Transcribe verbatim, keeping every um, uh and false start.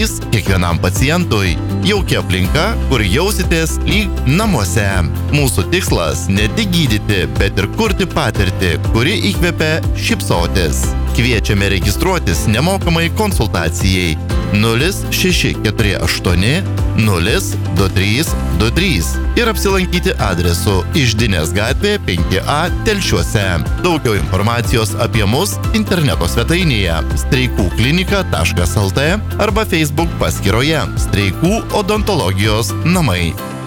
Jis kiekvienam pacientui jaukia aplinka, kur jausitės lyg namuose. Mūsų tikslas ne tik gydyti, bet ir kurti patirtį, kuri įkvepia šypsotis. Kviečiame registruotis nemokamai konsultacijai nulis šeši keturi aštuoni nulis du trys du trys ir apsilankyti adresu Iždinės gatvė penki A Telšiuose. Daugiau informacijos apie mus interneto svetainėje streikų klinika taškas lt arba Facebook paskyroje Streikų odontologijos namai.